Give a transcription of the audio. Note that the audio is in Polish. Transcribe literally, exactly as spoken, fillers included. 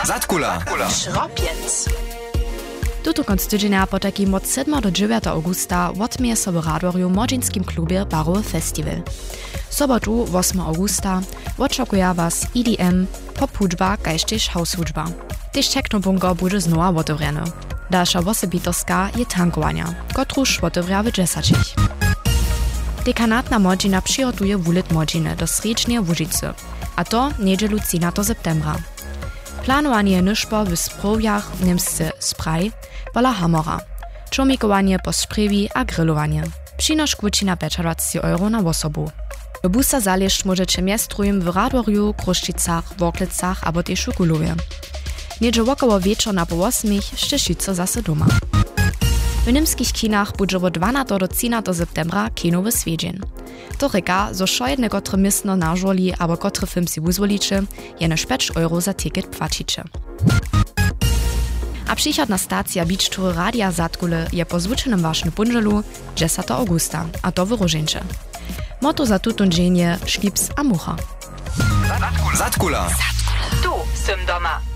Zatkula. Schropiec. Tuto konc tydzienia po takim od siódmego do dziewiątego augusta odmieje sobie radoriu w młodzieńskim klubie Barowy Festival. Sobotu ósmego augusta oczekuje was E D M, pop-hudźba, kaž tež house-hudźba. Tež techno-bunker bude znowa otewrjeny. Dalsza osobitostka je tankowania, kotruż otewrja w dziesięciu. Dekanatna młodzina przygotuje wulet młodziny do srečnej Łužicy, a to niedzielu trzynastego septembra. Planowanie nyszpo w sprówiach w Niemsce Spraj, wola Hamora, czomikowanie po sprywi a grillowanie. Przynosz kłucina pięćdziesiąt euro na osobu. Do busa zależeć możecie miestrujem w Radoriu, Kruszczycach, Worklicach albo też w Kulowie. Niedzie wokoło wieczor na po ósmej szczeszyco zase doma. W niemskich kinach będzie od dwunastego do trzynastego septembra kinowy Swiedzień. To reka, zo šo jedne kotre misno nažoli abo kotre film si uzvoliče, je než pięć euro za ticket płacicie. A przychodna stacja Beach Tour Radia Zatkule je po zvučenem vašem punželu dziesiątego augusta, a to w Roženče. Moto za tutun dženje Škips a Mucha. Zatkula. Tu, sym doma.